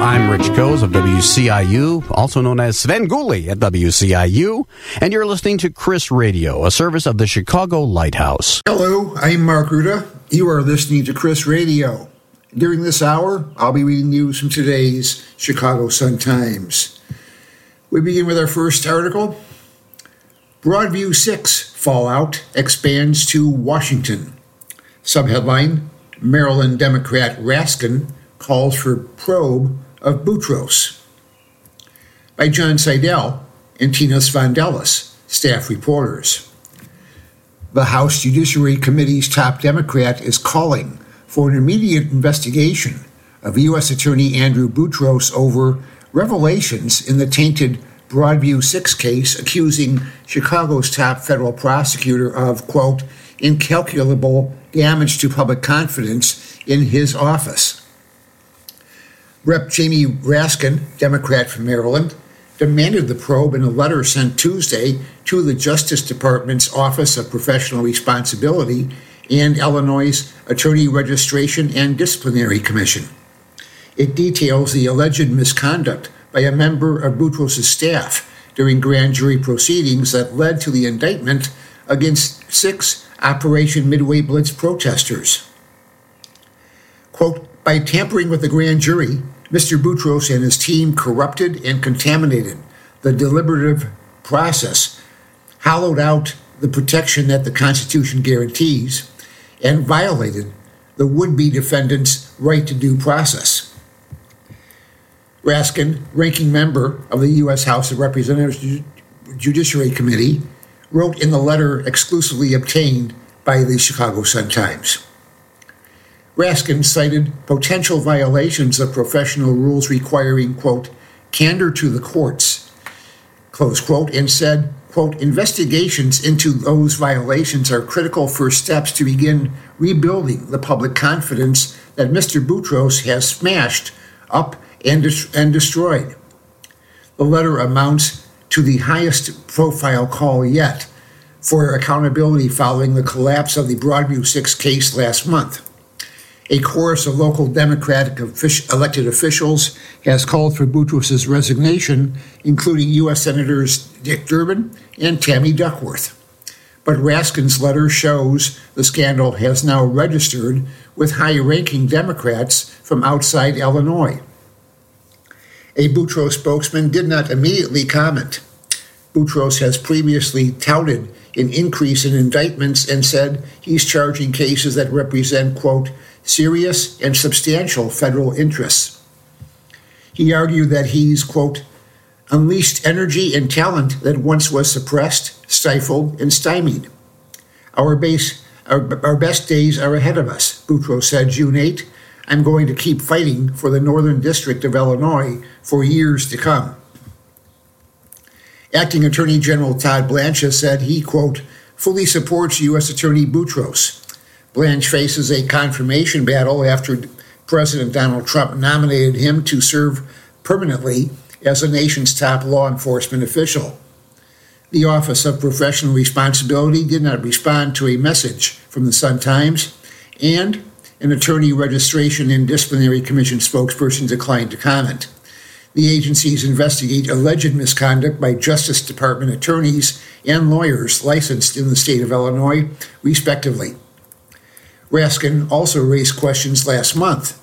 I'm Rich Coes of WCIU, also known as Sven Gulli at WCIU, and you're listening to Chris Radio, a service of the Chicago Lighthouse. Hello, I'm Mark Ruda. You are listening to Chris Radio. During this hour, I'll be reading news from today's Chicago Sun-Times. We begin with our first article. Broadview 6 fallout expands to Washington. Subheadline, Maryland Democrat Raskin calls for probe of Boutros. By John Seidel and Tina Svandelis, staff reporters. The House Judiciary Committee's top Democrat is calling for an immediate investigation of U.S. Attorney Andrew Boutros over revelations in the tainted Broadview 6 case accusing Chicago's top federal prosecutor of, quote, incalculable damage to public confidence in his office. Rep. Jamie Raskin, Democrat from Maryland, demanded the probe in a letter sent Tuesday to the Justice Department's Office of Professional Responsibility and Illinois' Attorney Registration and Disciplinary Commission. It details the alleged misconduct by a member of Boutros' staff during grand jury proceedings that led to the indictment against 6 Operation Midway Blitz protesters. Quote, by tampering with the grand jury, Mr. Boutros and his team corrupted and contaminated the deliberative process, hollowed out the protection that the Constitution guarantees, and violated the would-be defendant's right to due process. Raskin, ranking member of the U.S. House of Representatives Judiciary Committee, wrote in the letter exclusively obtained by the Chicago Sun-Times. Raskin cited potential violations of professional rules requiring, quote, candor to the courts, close quote, and said, quote, investigations into those violations are critical first steps to begin rebuilding the public confidence that Mr. Boutros has smashed up and destroyed. The letter amounts to the highest profile call yet for accountability following the collapse of the Broadview 6 case last month. A chorus of local Democratic elected officials has called for Boutros' resignation, including U.S. Senators Dick Durbin and Tammy Duckworth. But Raskin's letter shows the scandal has now registered with high-ranking Democrats from outside Illinois. A Boutros spokesman did not immediately comment. Boutros has previously touted an increase in indictments and said he's charging cases that represent, quote, serious and substantial federal interests. He argued that he's, quote, unleashed energy and talent that once was suppressed, stifled, and stymied. Our best days are ahead of us, Boutros said June 8. I'm going to keep fighting for the Northern District of Illinois for years to come. Acting Attorney General Todd Blanche said he, quote, fully supports U.S. Attorney Boutros. Blanche faces a confirmation battle after President Donald Trump nominated him to serve permanently as the nation's top law enforcement official. The Office of Professional Responsibility did not respond to a message from the Sun-Times, and an Attorney Registration and Disciplinary Commission spokesperson declined to comment. The agencies investigate alleged misconduct by Justice Department attorneys and lawyers licensed in the state of Illinois, respectively. Raskin also raised questions last month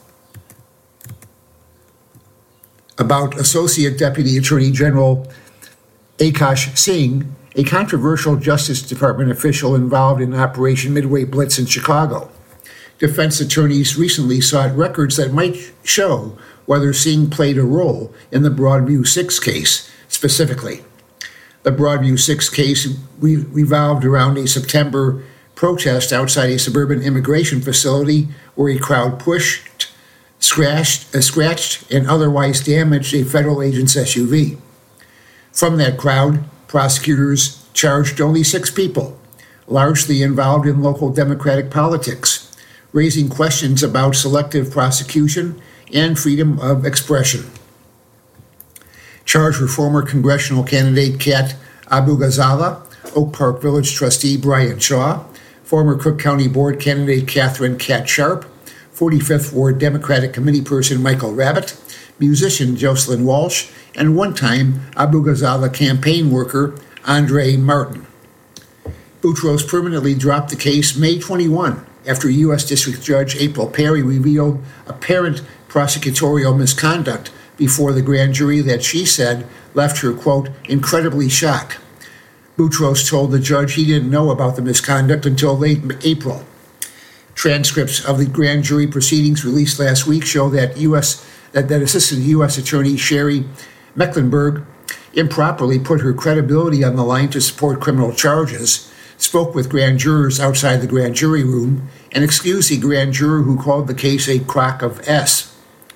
about Associate Deputy Attorney General Akash Singh, a controversial Justice Department official involved in Operation Midway Blitz in Chicago. Defense attorneys recently sought records that might show whether Singh played a role in the Broadview 6 case specifically. The Broadview 6 case revolved around a September protest outside a suburban immigration facility where a crowd pushed, scratched, and otherwise damaged a federal agent's SUV. From that crowd, prosecutors charged only 6 people, largely involved in local Democratic politics, raising questions about selective prosecution and freedom of expression. Charged were former congressional candidate Kat Abu-Ghazala, Oak Park Village trustee Brian Shaw, former Cook County Board candidate Catherine Cat Sharp, 45th Ward Democratic Committee person Michael Rabbitt, musician Jocelyn Walsh, and one-time Abu Ghazala campaign worker Andre Martin. Boutros permanently dropped the case May 21 after U.S. District Judge April Perry revealed apparent prosecutorial misconduct before the grand jury that she said left her, quote, incredibly shocked. Boutros told the judge he didn't know about the misconduct until late April. Transcripts of the grand jury proceedings released last week show that Assistant U.S. Attorney Sherry Mecklenburg improperly put her credibility on the line to support criminal charges, spoke with grand jurors outside the grand jury room, and excused the grand juror who called the case a crock of S.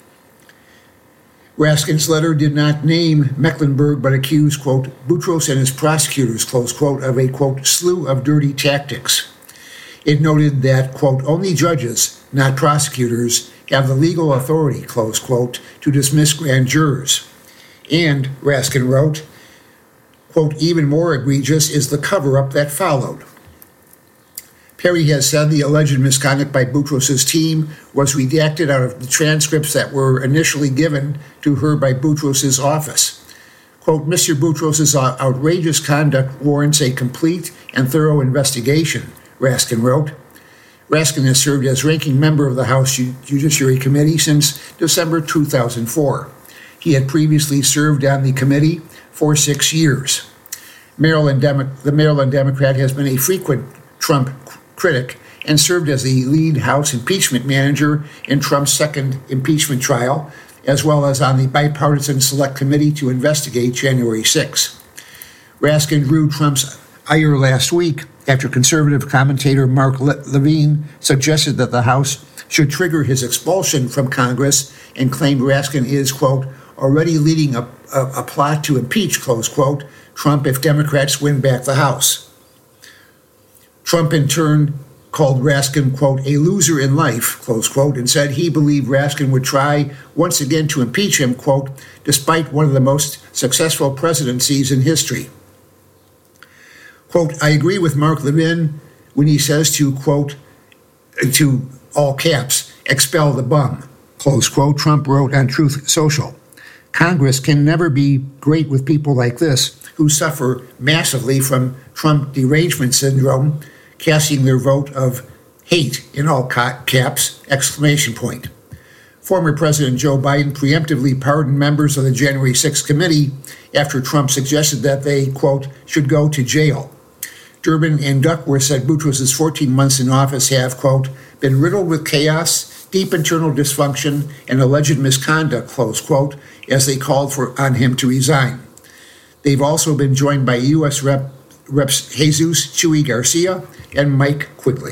Raskin's letter did not name Mecklenburg, but accused, quote, Boutros and his prosecutors, close quote, of a, quote, slew of dirty tactics. It noted that, quote, only judges, not prosecutors, have the legal authority, close quote, to dismiss grand jurors. And, Raskin wrote, quote, even more egregious is the cover-up that followed. Perry has said the alleged misconduct by Boutros' team was redacted out of the transcripts that were initially given to her by Boutros' office. Quote, Mr. Boutros' outrageous conduct warrants a complete and thorough investigation, Raskin wrote. Raskin has served as ranking member of the House Judiciary Committee since December 2004. He had previously served on the committee for 6 years. The Maryland Democrat has been a frequent Trump critic and served as the lead House impeachment manager in Trump's second impeachment trial, as well as on the bipartisan select committee to investigate January 6. Raskin drew Trump's ire last week after conservative commentator Mark Levine suggested that the House should trigger his expulsion from Congress and claimed Raskin is, quote, already leading a plot to impeach, close quote, Trump if Democrats win back the House. Trump, in turn, called Raskin, quote, a loser in life, close quote, and said he believed Raskin would try once again to impeach him, quote, despite one of the most successful presidencies in history. Quote, I agree with Mark Levin when he says to, quote, to all caps, expel the bum, close quote, Trump wrote on Truth Social. Congress can never be great with people like this who suffer massively from Trump derangement syndrome, casting their vote of hate in all caps, exclamation point. Former President Joe Biden preemptively pardoned members of the January 6th committee after Trump suggested that they, quote, should go to jail. Durbin and Duckworth said Boutros' 14 months in office have, quote, been riddled with chaos, deep internal dysfunction, and alleged misconduct, close quote, as they called on him to resign. They've also been joined by U.S. Reps Jesus Chuy Garcia and Mike Quigley.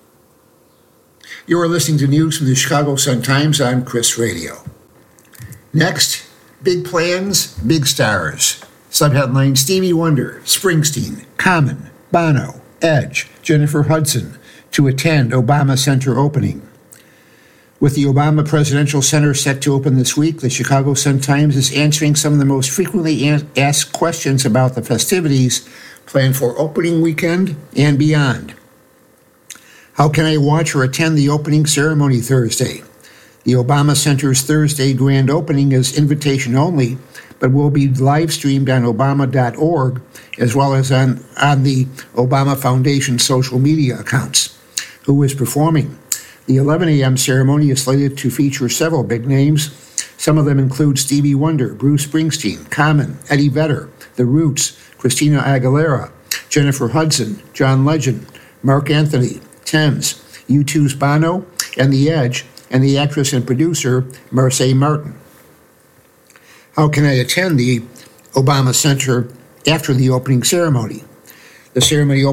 You are listening to news from the Chicago Sun-Times on Chris Radio. Next, big plans, big stars. Subheadline, Stevie Wonder, Springsteen, Common, Bono, Edge, Jennifer Hudson to attend Obama Center opening. With the Obama Presidential Center set to open this week, the Chicago Sun-Times is answering some of the most frequently asked questions about the festivities planned for opening weekend and beyond. How can I watch or attend the opening ceremony Thursday? The Obama Center's Thursday grand opening is invitation only, but will be live streamed on Obama.org as well as on the Obama Foundation social media accounts. Who is performing? The 11 a.m. ceremony is slated to feature several big names. Some of them include Stevie Wonder, Bruce Springsteen, Common, Eddie Vedder, The Roots, Christina Aguilera, Jennifer Hudson, John Legend, Mark Anthony, Thames, U2's Bono, and The Edge, and the actress and producer Marsai Martin. How can I attend the Obama Center after the opening ceremony? The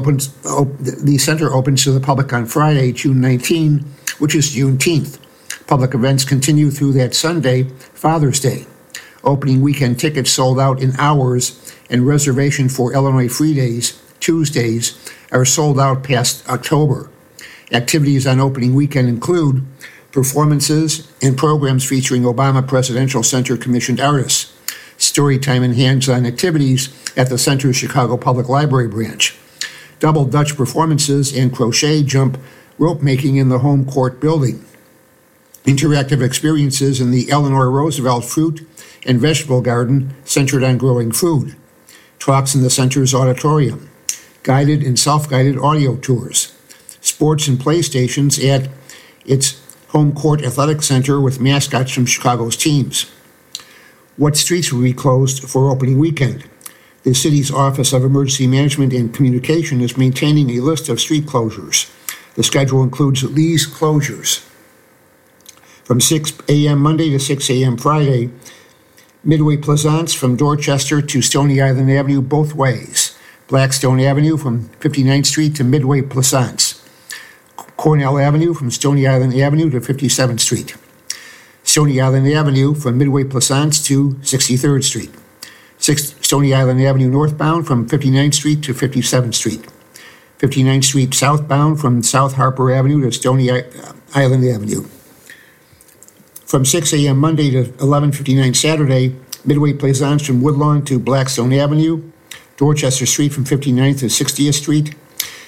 center opens to the public on Friday, June 19, which is Juneteenth. Public events continue through that Sunday, Father's Day. Opening weekend tickets sold out in hours, and reservation for Illinois Free Days, Tuesdays, are sold out past October. Activities on opening weekend include performances and programs featuring Obama Presidential Center commissioned artists, storytime and hands-on activities at the Center's Chicago Public Library branch, double Dutch performances and crochet jump rope making in the home court building. interactive experiences in the Eleanor Roosevelt Fruit and Vegetable Garden centered on growing food, talks in the center's auditorium, guided and self-guided audio tours, sports and play stations at its home court athletic center with mascots from Chicago's teams. What streets will be closed for opening weekend? The city's Office of Emergency Management and Communication is maintaining a list of street closures. The schedule includes these closures. From 6 a.m. Monday to 6 a.m. Friday, Midway Plaisance from Dorchester to Stony Island Avenue both ways. Blackstone Avenue from 59th Street to Midway Plaisance. Cornell Avenue from Stony Island Avenue to 57th Street. Stony Island Avenue from Midway Plaisance to 63rd Street. Stony Island Avenue northbound from 59th Street to 57th Street. 59th Street southbound from South Harper Avenue to Stony Island Avenue. From 6 a.m. Monday to 11:59 Saturday, Midway Plaisance from Woodlawn to Blackstone Avenue, Dorchester Street from 59th to 60th Street,